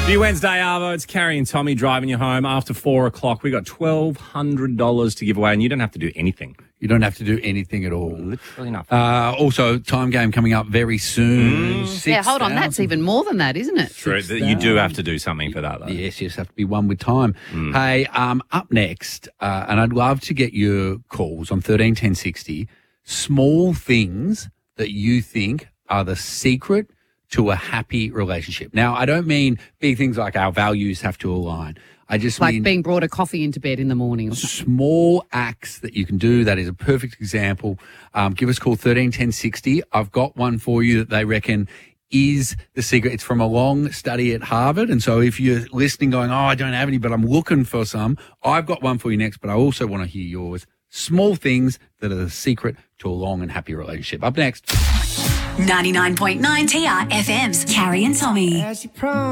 New Wednesday, Arvo. It's Carrie and Tommy driving you home after 4 o'clock. We got $1,200 to give away, and you don't have to do anything. You don't have to do anything at all. Literally nothing. Also, time game coming up very soon. Yeah, hold on. That's even more than that, isn't it? True. You do have to do something for that, though. Yes, have to be one with time. Hey, up next, and I'd love to get your calls on 13 10 60. Small things that you think are the secret to a happy relationship. Now, I don't mean big things like our values have to align. I just Like mean being brought a coffee into bed in the morning or something. small acts that you can do. That is a perfect example. Give us a call 13 10 60. I've got one for you that they reckon is the secret. It's from a long study at Harvard. And so if you're listening going, I don't have any, but I'm looking for some, I've got one for you next, but I also want to hear yours. Small things that are the secret to a long and happy relationship. Up next. 99.9 TR FM's Carrie and Tommy.